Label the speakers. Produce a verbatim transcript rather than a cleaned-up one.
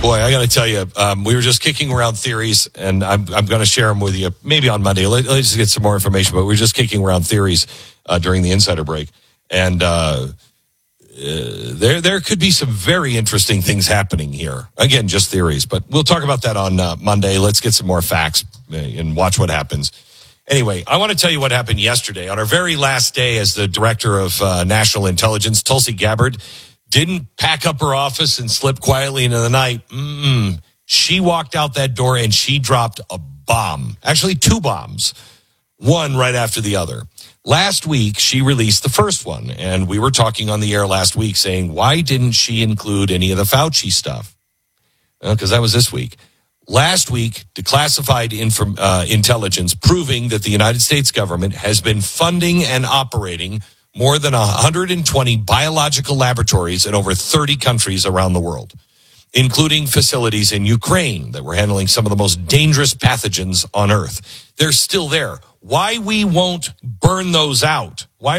Speaker 1: Boy, I got to tell you, um, we were just kicking around theories, and I'm, I'm going to share them with you maybe on Monday. Let, let's get some more information, but we were just kicking around theories uh, during the insider break. And uh, uh, there there could be some very interesting things happening here. Again, just theories, but we'll talk about that on uh, Monday. Let's get some more facts and watch what happens. Anyway, I want to tell you what happened yesterday. On our very last day as the director of uh, national intelligence, Tulsi Gabbard didn't pack up her office and slip quietly into the night. Mm-mm. She walked out that door and she dropped a bomb. Actually, two bombs. One right after the other. Last week, she released the first one. And we were talking on the air last week saying, why didn't she include any of the Fauci stuff? Because well, that was this week. Last week, declassified inform, uh, intelligence proving that the United States government has been funding and operating more than one hundred twenty biological laboratories in over thirty countries around the world, including facilities in Ukraine that were handling some of the most dangerous pathogens on Earth. They're still there. Why we won't burn those out